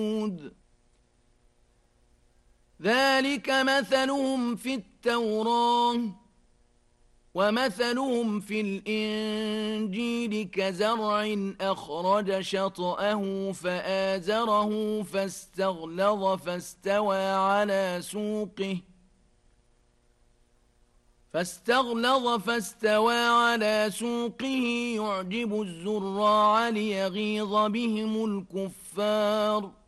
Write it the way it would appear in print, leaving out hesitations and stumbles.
ذلك مثلهم في التوراة ومثلهم في الإنجيل كزرع أخرج شطأه فآزره فاستغلظ فاستوى على سوقه يعجب الزراع ليغيظ بهم الكفار